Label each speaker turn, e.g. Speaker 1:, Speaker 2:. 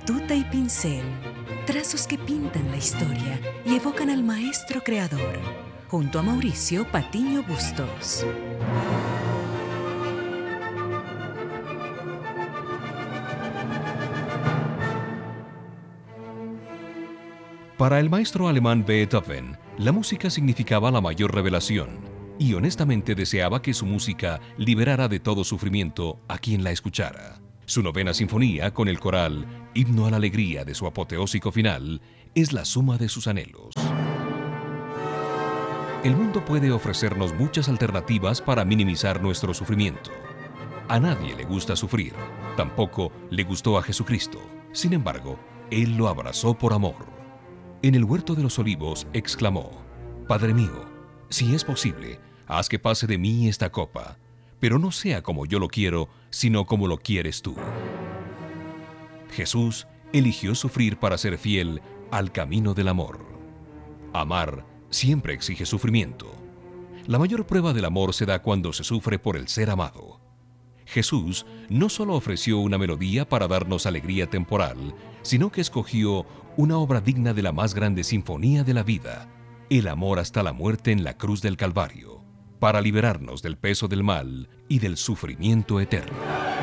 Speaker 1: batuta y pincel, trazos que pintan la historia y evocan al maestro creador, junto a Mauricio Patiño Bustos.
Speaker 2: Para el maestro alemán Beethoven, la música significaba la mayor revelación, y honestamente deseaba que su música liberara de todo sufrimiento a quien la escuchara. Su novena sinfonía, con el coral Himno a la Alegría de su apoteósico final, es la suma de sus anhelos. El mundo puede ofrecernos muchas alternativas para minimizar nuestro sufrimiento. A nadie le gusta sufrir, tampoco le gustó a Jesucristo. Sin embargo, Él lo abrazó por amor. En el huerto de los olivos exclamó: Padre mío, si es posible, haz que pase de mí esta copa, pero no sea como yo lo quiero, sino como lo quieres tú. Jesús eligió sufrir para ser fiel al camino del amor. Amar siempre exige sufrimiento. La mayor prueba del amor se da cuando se sufre por el ser amado. Jesús no solo ofreció una melodía para darnos alegría temporal, sino que escogió una obra digna de la más grande sinfonía de la vida, el amor hasta la muerte en la cruz del Calvario, para liberarnos del peso del mal y del sufrimiento eterno.